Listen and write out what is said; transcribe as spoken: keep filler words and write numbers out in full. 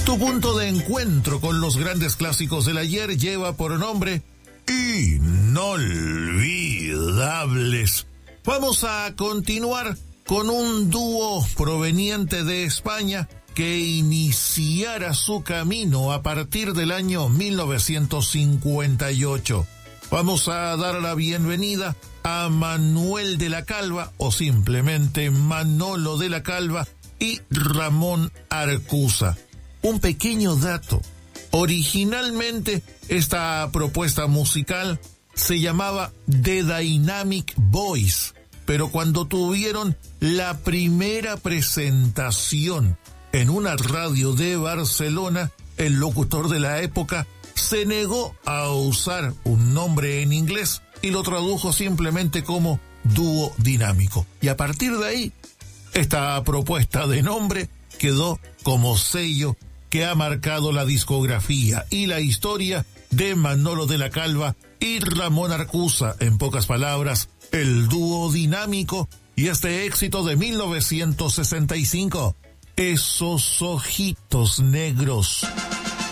Tu punto de encuentro con los grandes clásicos del ayer lleva por nombre Inolvidables. Vamos a continuar con un dúo proveniente de España que iniciara su camino a partir del año mil novecientos cincuenta y ocho. Vamos a dar la bienvenida a Manuel de la Calva, o simplemente Manolo de la Calva, y Ramón Arcusa. Un pequeño dato. Originalmente esta propuesta musical se llamaba The Dynamic Boys, pero cuando tuvieron la primera presentación en una radio de Barcelona, el locutor de la época se negó a usar un nombre en inglés y lo tradujo simplemente como Dúo Dinámico. Y a partir de ahí, esta propuesta de nombre quedó como sello que ha marcado la discografía y la historia de Manolo de la Calva y Ramón Arcusa. En pocas palabras, el Dúo Dinámico y este éxito de mil novecientos sesenta y cinco, Esos Ojitos Negros.